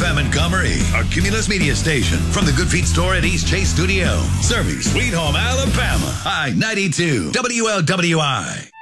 FM and Comrie, our Cumulus Media station. From the Good Feet store at East Chase Studio. Serving Sweet Home, Alabama. I-92, WLWI.